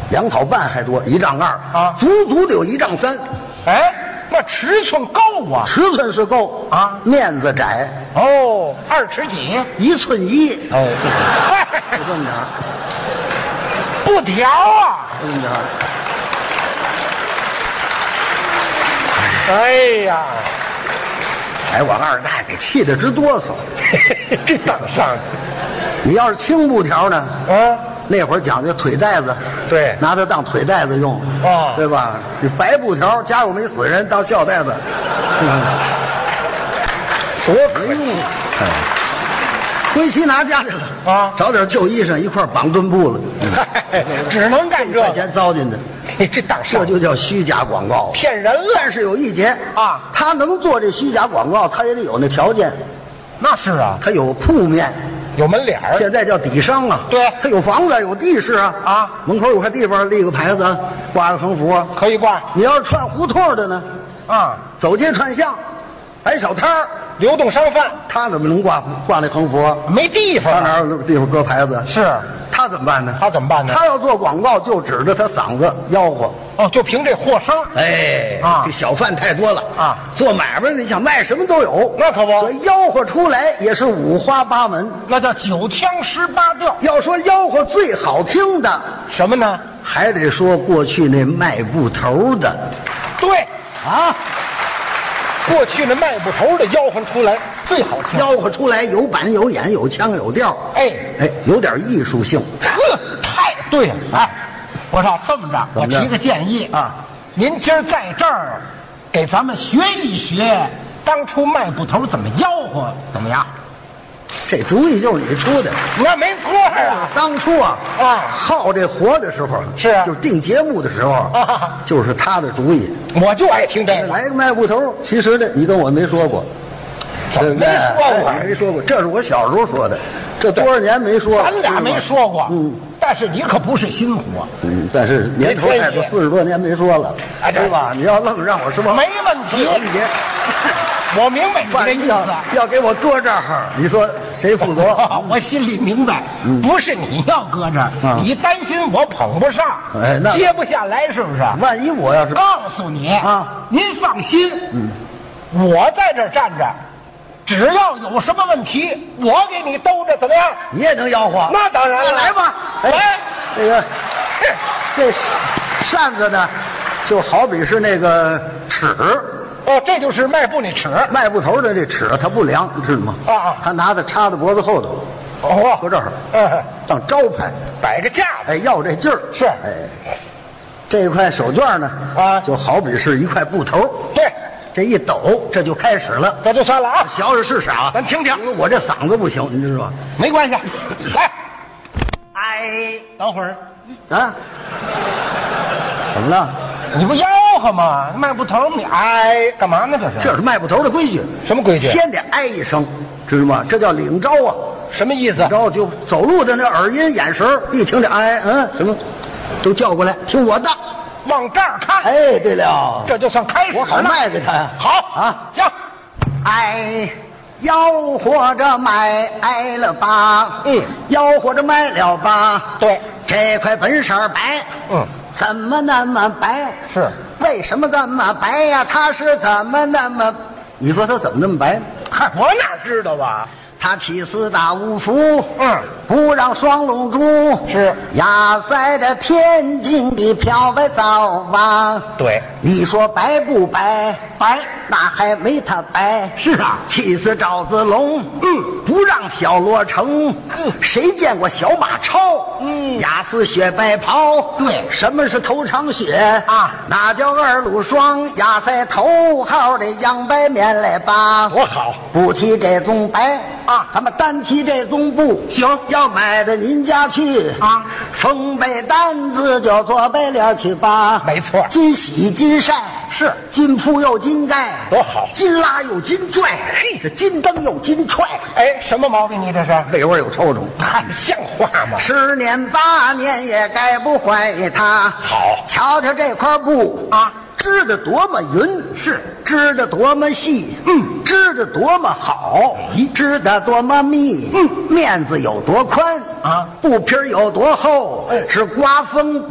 2讨半还多，1丈2 啊， 足足得有1丈3。 哎，那尺寸够啊， 尺寸是够啊， 面子窄哦，2尺几 ，1寸1。 哦， 就这么点儿， 不调啊， 就这么点儿。 哎呀， 哎，我二大给气得直哆嗦。 这当上去， 你要是轻布条呢？ 啊， 那会儿讲究腿带子， 对拿它当腿带子用， 啊对吧？这白布条，家有没死人当孝带子， 多可没用惜。 哎，归期拿家去了啊找点旧衣裳一块绑墩布了， 只能干这 1块钱糟践的， 这当上这就叫虚假广告， 骗人了。 但是有一节啊他能做这虚假广告，他也得有那条件， 那是啊， 他有铺面。 有门脸儿。 现在叫底商啊， 对他有房子有地势啊， 啊， 门口有块地方立个牌子，挂个横幅， 可以挂你要是串胡同的呢， 啊， 走街串巷，摆小摊儿， 流动商贩他怎么能挂那横幅？ 没地方啊， 他哪有地方搁牌子？ 是他怎么办呢？ 他怎么办呢？ 他要做广告，就指着他嗓子吆喝。 哦，就凭这货声。 哎啊这小贩太多了啊， 做买卖你想卖什么都有， 那可不所以吆喝出来也是五花八门。 那叫9腔18调。 要说吆喝最好听的， 什么呢？ 还得说过去那卖布头的对， 啊， 过去那卖布头的吆喝出来最好听。 吆喝出来有板有眼有腔有调， 哎哎，有点艺术性。 呵，太对了。哎，我说这么着， 怎么着我提个建议啊， 您今儿在这儿给咱们学一学当初卖布头怎么吆喝，怎么样？ 这主意就是你出的。 那没错啊。 当初啊，耗这活的时候是啊就是定节目的时候啊就是他的主意。 我就爱听这个。 来个卖布头，其实呢，你跟我没说过， 怎么没说过哎你没说过，这是我小时候说的，这多少年没说了。 咱俩没说过， 嗯， 但是你可不是新货， 但是年头太多，40多年没说了， 哎对对吧？你要愣让我说， 没问题有一节， 我明白你这意思。 要给我搁这儿，你说谁负责？ 我心里明白，不是你要搁这儿，你担心我捧不上， 哎，那接不下来，是不是？ 万一我要是告诉你啊， 您放心，我在这儿站着，只要有什么问题，我给你兜着，怎么样？ 你也能吆喝？ 那当然了， 来吧， 来， 那个这扇子呢，就好比是那个尺。 哦，这就是卖布那尺。 卖布头的这尺它不量，你知道吗？ 啊他拿它插在脖子后头， 哦， 搁这儿，当招牌， 摆个架子。 哎，要这劲儿是， 哎，这块手绢呢，就好比是一块布头， 对， 这一抖，这就开始了， 这就算了啊。 学学是啥？ 咱听听， 我这嗓子不行，你知道吗？ 没关系，来， 哎， 等会儿啊，怎么了？ 你不吆喝吗？卖布头你哎干嘛呢？ 这是卖布头的规矩。 什么规矩？ 先得哎一声，知道吗？这叫领招啊。 什么意思？ 然后就走路的那耳音眼神，一听这哎什么，都叫过来听我的， 往这儿看。 哎，对了， 这就算开始了。 我好卖给他呀。 好啊， 行。 哎，吆喝着买了吧？吆喝着买了吧？ 对， 这块本色白。怎么那么白？ 是， 为什么这么白呀？它是怎么那么？你说它怎么那么白？ 嗨，我哪知道啊？ 他起四大五福，不让双龙珠， 是压在这天津的漂白皂王。 对， 你说白不白？ 白， 那还没他白。 是啊， 气死赵子龙，不让小罗成，谁见过小马超？压死雪白袍。 对， 什么是头长血啊？ 那叫二路霜，压在头号的杨白面来吧。 多好， 不提这种白。 咱们单提这种布， 行， 要买到您家去缝被单子就做白脸去吧。 没错， 金洗金晒是， 金铺又金盖， 多好， 金拉又金拽，嘿，这金蹬又金踹。 哎，什么毛病你这是？ 味味有抽抽， 还像话吗 ？10年8年也改不坏它。 好， 瞧瞧这块布织得多么匀， 是织得多么细，织得多么好，织得多么密，面子有多宽布皮有多厚，是刮风